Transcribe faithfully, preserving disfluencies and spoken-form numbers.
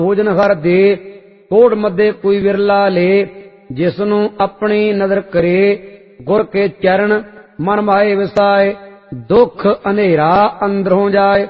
ਭੋਜਨ ਹਰ ਦੇ ਕੋੜ ਮੱਦੇ ਕੋਈ ਵਿਰਲਾ ਲੇ। ਜਿਸਨੂੰ ਆਪਣੀ ਨਜ਼ਰ ਕਰੇ ਗੁਰ ਕੇ ਚਰਨ ਮਨ ਮਾਏ ਵਸਾਏ। ਦੁੱਖ ਹਨੇਰਾ ਅੰਦਰੋਂ ਜਾਏ।